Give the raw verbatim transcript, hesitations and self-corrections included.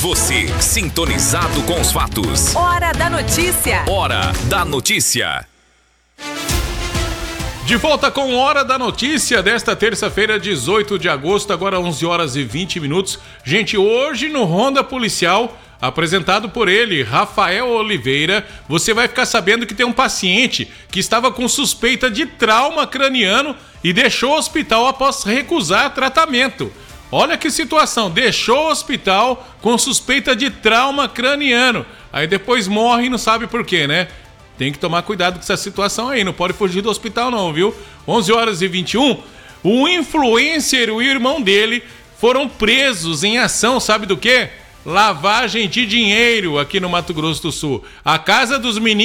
Você, sintonizado com os fatos. Hora da notícia. Hora da notícia. De volta com Hora da Notícia desta terça-feira, dezoito de agosto, agora onze horas e vinte minutos. Gente, hoje no Ronda Policial, apresentado por ele, Rafael Oliveira, você vai ficar sabendo que tem um paciente que estava com suspeita de trauma craniano e deixou o hospital após recusar tratamento. Olha que situação, deixou o hospital com suspeita de trauma craniano. Aí depois morre e não sabe por quê, né? Tem que tomar cuidado com essa situação aí, não pode fugir do hospital não, viu? onze horas e vinte e um, o influencer e o irmão dele foram presos em ação, sabe do quê? Lavagem de dinheiro aqui no Mato Grosso do Sul. A casa dos meninos